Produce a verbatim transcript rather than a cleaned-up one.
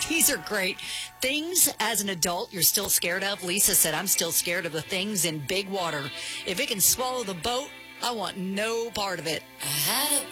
These are great. Things as an adult you're still scared of. Lisa said, I'm still scared of the things in big water. If it can swallow the boat, I want no part of it. I had a